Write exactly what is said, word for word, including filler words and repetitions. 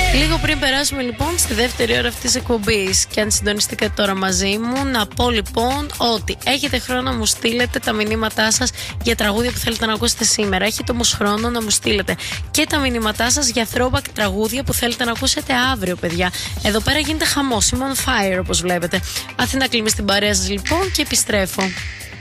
Λίγο πριν περάσουμε λοιπόν στη δεύτερη ώρα αυτής της εκπομπής και αν συντονιστήκατε τώρα μαζί μου, να πω λοιπόν ότι έχετε χρόνο να μου στείλετε τα μηνύματά σας για τραγούδια που θέλετε να ακούσετε σήμερα. Έχετε όμως χρόνο να μου στείλετε και τα μηνύματά σας για throwback τραγούδια που θέλετε να ακούσετε αύριο, παιδιά. Εδώ πέρα γίνεται χαμός, είμαι on fire όπως βλέπετε. Αθήνα Κλίμη στην παρέα σας λοιπόν και επιστρέφω.